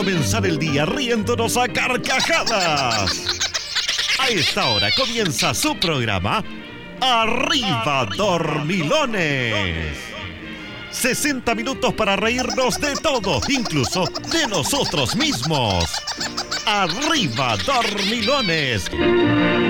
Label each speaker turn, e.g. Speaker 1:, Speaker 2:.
Speaker 1: comenzar el día riéndonos a carcajadas. A esta hora comienza su programa Arriba Dormilones. 60 minutos para reírnos de todo, incluso de nosotros mismos. Arriba Dormilones.